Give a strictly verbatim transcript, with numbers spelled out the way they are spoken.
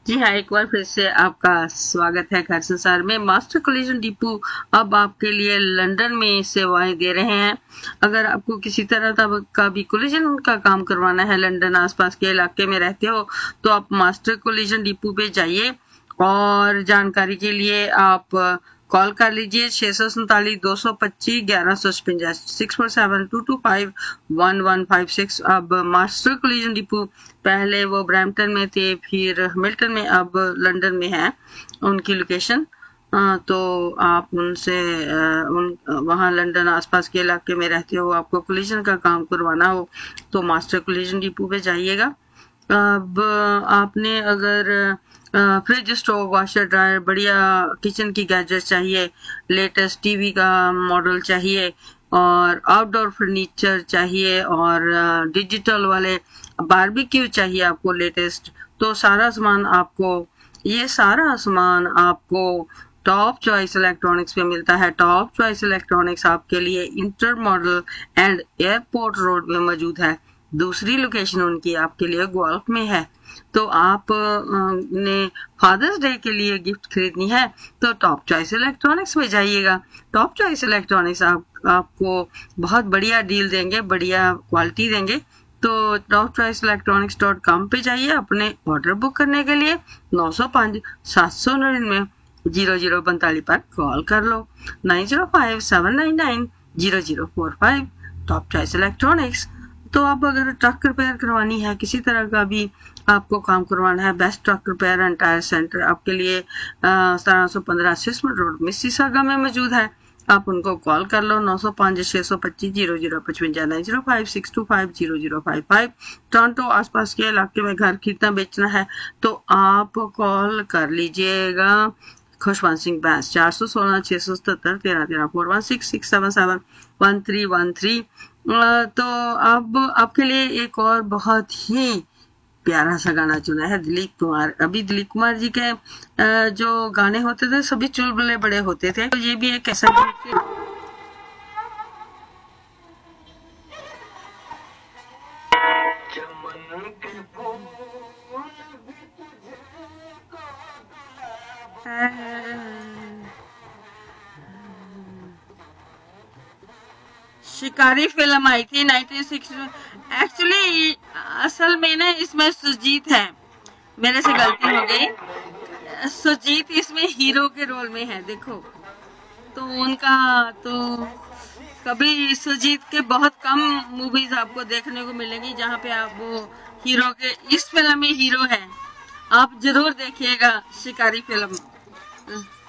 जी हाँ, एक बार फिर से आपका स्वागत है घर संसार में। मास्टर कोलिजन डिपो अब आपके लिए लंदन में सेवाएं दे रहे हैं। अगर आपको किसी तरह का भी कोलिजन का काम करवाना है, लंदन आसपास के इलाके में रहते हो, तो आप मास्टर कोलिजन डिपो पे जाइए और जानकारी के लिए आप कॉल कर लीजिए छह सौ सैतालीस दो सौ पच्चीस ग्यारह सौ छप्पन six four seven to to five one one five six. अब मास्टर कोलिजन डिपो पहले वो ब्रैम्पटन में थे, फिर मिल्टन में, अब लंदन में है उनकी लोकेशन। तो आप उनसे उन वहाँ लंदन आसपास के इलाके में रहते हो, आपको कोलिजन का काम करवाना हो तो मास्टर कोलिजन डिपो पे जाइएगा। अब आपने अगर फ्रिज, स्टोव, वाशर, ड्रायर, बढ़िया किचन की गैजेट चाहिए, लेटेस्ट टीवी का मॉडल चाहिए और आउटडोर फर्नीचर चाहिए और डिजिटल वाले बारबेक्यू चाहिए आपको लेटेस्ट, तो सारा सामान आपको ये सारा सामान आपको टॉप चॉइस इलेक्ट्रॉनिक्स पे मिलता है। टॉप चॉइस इलेक्ट्रॉनिक्स आपके लिए inter model and airport road में मौजूद है। दूसरी लोकेशन उनकी आपके लिए गोल्फ में है। तो आप ने फादर्स डे के लिए गिफ्ट खरीदनी है तो टॉप चॉइस इलेक्ट्रॉनिक्स में जाइएगा। टॉप चॉइस इलेक्ट्रॉनिक्स आप, आपको बहुत बढ़िया डील देंगे, बढ़िया क्वालिटी देंगे। तो top choice electronics dot com पे जाइए अपने ऑर्डर बुक करने के लिए। नौ सौ पाँच सात सौ नड़िनवे जीरो जीरो पैंतालीस पर कॉल कर लो। Nine zero five seven nine nine zero zero four five. Top choice electronics. तो आप अगर ट्रक रिपेयर करवानी है, किसी तरह का भी आपको काम करवाना है, best truck repair and tyre centre आपके लिए सत्रह सौ पंद्रह सिस्मट रोड मिसिसागा में मौजूद है। आप उनको कॉल कर लो नौ सौ पाँच छह सौ पच्चीस जीरो जीरो पचपन nine zero five six to five zero zero five five. Toronto आसपास के इलाके में घर खरीदना बेचना है तो आप कॉल कर लीजिएगा खुशवंत सिंह बैंस चार सौ सोलह छह सौ सतहत्तर तेरह तेरह four one six six seven seven one three one three. तो अब आपके लिए एक और बहुत ही प्यारा सा गाना चुना है दिलीप कुमार। अभी दिलीप कुमार जी के जो गाने होते थे सभी चुलबुले बड़े होते थे, तो ये भी एक ऐसा शिकारी फिल्म आई थी नाइनटीन सिक्सटी। एक्चुअली असल में ना इसमें सुजीत है, मेरे से गलती हो गई। सुजीत इसमें हीरो के रोल में है, देखो तो उनका तो कभी सुजीत के बहुत कम मूवीज आपको देखने को मिलेगी जहाँ पे आप वो हीरो के, इस फिल्म में हीरो है। आप जरूर देखिएगा शिकारी फिल्म।